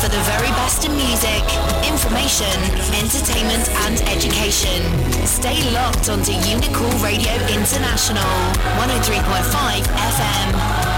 the very best in music, information, entertainment and education. Stay locked onto Unicool Radio International, 103.5 FM.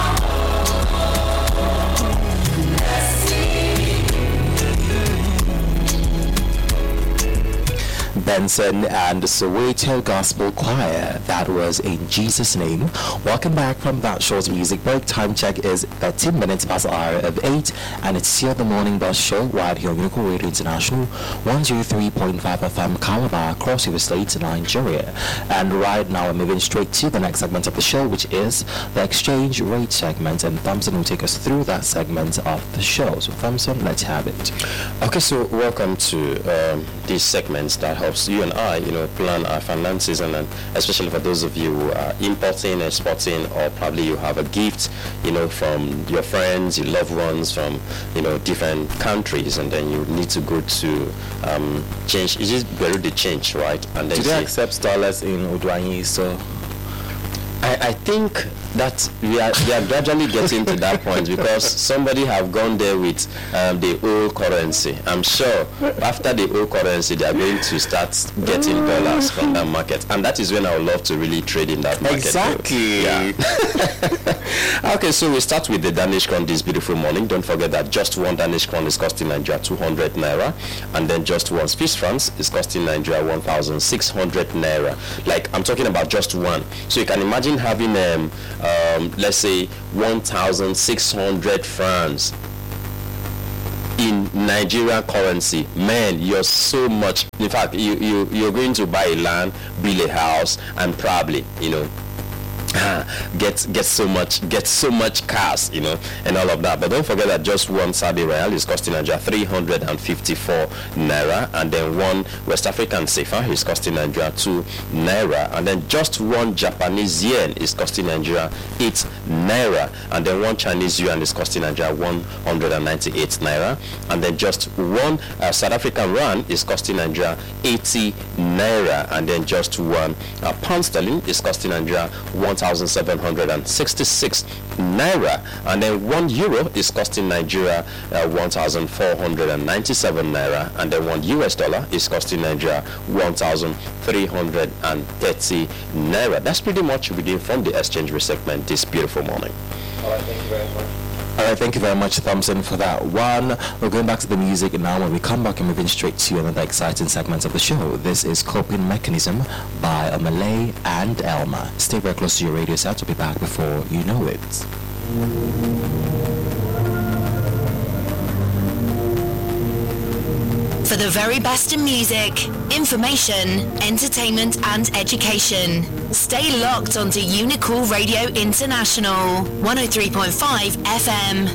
Benson and the Soweto Gospel Choir. That was In Jesus' Name. Welcome back from that short music break. Time check is 13 minutes past the hour of 8, and it's still the morning bus show right here on Unicool Radio International, 103.5 FM Calabar, Cross River State, Nigeria. And right now we're moving straight to the next segment of the show, which is the exchange rate segment, and Thompson will take us through that segment of the show. So Thompson, let's have it. Okay, so welcome to these segments that helps you and I, plan our finances, and especially for those of you who are importing, exporting, or probably you have a gift, from your friends, your loved ones from, different countries, and then you need to go to change. You just bury the change, right? And then do they accept dollars in Udwanyi? So I think that we are gradually getting to that point, because somebody have gone there with the old currency. I'm sure after the old currency they are going to start getting dollars from that market, and that is when I would love to really trade in that market. Exactly. Yeah. Okay, so we start with the Danish crown this beautiful morning. Don't forget that just one Danish crown is costing Nigeria 200 naira, and then just one Swiss francs is costing Nigeria 1,600 naira. Like, I'm talking about just one. So you can imagine having let's say 1,600 francs in Nigerian currency. Man, you're so much. In fact, you're going to buy a land, build a house, and probably get so much cars, and all of that. But don't forget that just one Saudi Real is costing Nigeria 354 naira, and then one West African Sefa is costing Nigeria 2 naira, and then just one Japanese yen is costing Nigeria 8 naira, and then one Chinese yuan is costing Nigeria 198 naira, and then just one South African rand is costing Nigeria 80 naira, and then just one pound sterling is costing Nigeria 1,766 naira, and then 1 euro is costing Nigeria 1,497 naira, and then 1 US dollar is costing Nigeria 1,330 naira. That's pretty much reading from the exchange rate segment this beautiful morning. All right, thank you very much. All right, thank you very much, Thompson, for that one. We're going back to the music now. When we come back and moving straight to another exciting segment of the show. This is Coping Mechanism by Malay and Elma. Stay very close to your radio set. We'll be back before you know it. For the very best in music, information, entertainment and education. Stay locked onto Unicool Radio International, 103.5 FM.